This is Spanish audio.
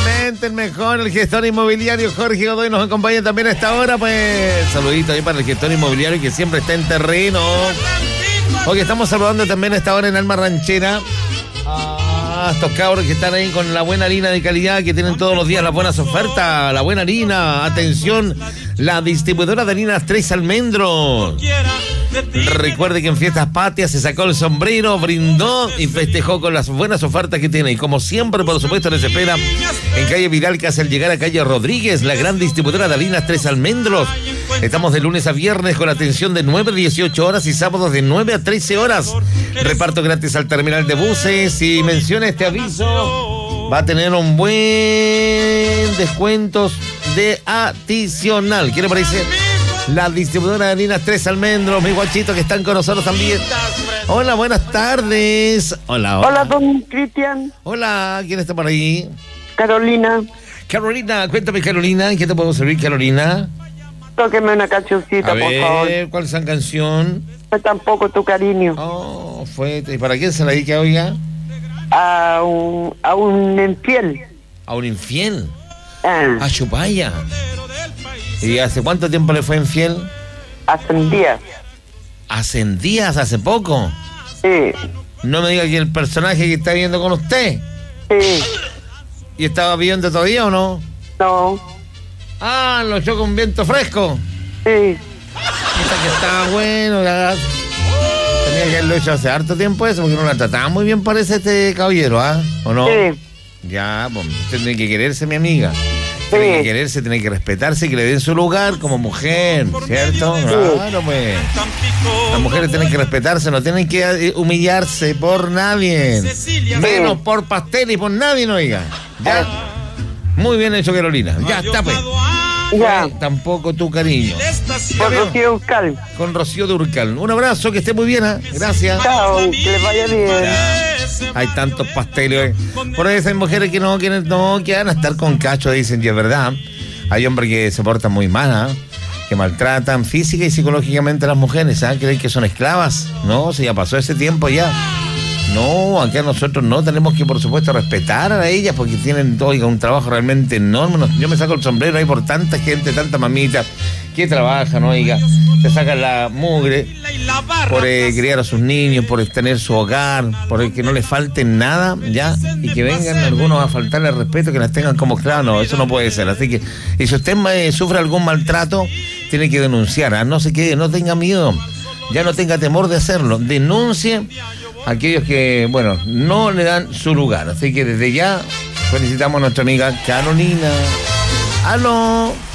Totalmente el mejor, el gestor inmobiliario Jorge Godoy nos acompaña también a esta hora, pues saludito ahí para el gestor inmobiliario que siempre está en terreno. Hoy estamos saludando también a esta hora en Alma Ranchera a estos cabros que están ahí con la buena harina de calidad, que tienen todos los días las buenas ofertas, la buena harina. Atención, la distribuidora de harinas Tres Almendros. Recuerde que en Fiestas Patrias se sacó el sombrero, brindó y festejó con las buenas ofertas que tiene. Y como siempre, por supuesto, les espera en calle Vidal, casi al llegar a calle Rodríguez, la gran distribuidora de harinas Tres Almendros. Estamos de lunes a viernes con atención de 9 a 18 horas y sábados de 9 a 13 horas. Reparto gratis al terminal de buses. Si menciona este aviso, va a tener un buen descuentos de adicional. ¿Qué le parece? La distribuidora de harinas Tres Almendros, mis guachitos que están con nosotros también. Hola, buenas tardes. Hola, hola. Hola, don Cristian. Hola, ¿quién está por ahí? Carolina. Carolina, cuéntame, Carolina, ¿en qué te puedo servir, Carolina? Tóqueme una cancioncita, por favor. ¿Cuál es esa canción? Fue tampoco tu cariño. Oh, fue. ¿Y para quién se la dedica, oiga? A un infiel. ¿A un infiel? Ah, A Chupaya. ¿Y hace cuánto tiempo le fue infiel? hace un día. ¿Hace días? ¿Hace poco? Sí, No me diga que el personaje que está viendo con usted. sí. ¿Y estaba viviendo todavía o no? No, Ah, lo echó con viento fresco. sí. Esta que estaba bueno, ya. Tenía que haberlo hecho hace harto tiempo eso, porque no la trataba muy bien, parece este caballero, ¿ah? ¿O no? Sí. Ya, pues, usted tiene que quererse, mi amiga. Tiene que quererse, tiene que respetarse, que le den su lugar como mujer, ¿cierto? Claro, pues. Las mujeres tienen que respetarse, no tienen que humillarse por nadie. Menos por pastel y por nadie, no oiga. Ya. Muy bien hecho, Carolina. Ya está, pues. Ya. Tampoco tu cariño. Por Rocío Eucal. Con Rocío de Urcal. Un abrazo, que esté muy bien, ¿eh? Gracias. Chao, que le vaya bien. Hay tantos pasteles. Por eso hay mujeres que no quieren, que van a estar con cacho, dicen, y es verdad. Hay hombres que se portan muy mal, ¿eh? Que maltratan física y psicológicamente a las mujeres, ¿eh? Creen que son esclavas. No, si ya pasó ese tiempo ya. No, acá nosotros no tenemos que, por supuesto, respetar a ellas porque tienen, oiga, un trabajo realmente enorme. Yo me saco el sombrero ahí por tanta gente, tanta mamita que trabajan, oiga, se sacan la mugre por criar a sus niños, por tener su hogar, por que no les falte nada, ya, y que vengan algunos a faltarle el respeto, que las tengan como esclavas. No, eso no puede ser. Así que, y si usted sufre algún maltrato, tiene que denunciar, ¿eh? No se quede, no tenga miedo, ya no tenga temor de hacerlo, denuncie a aquellos que, bueno, no le dan su lugar. Así que desde ya felicitamos a nuestra amiga Carolina. ¡Aló!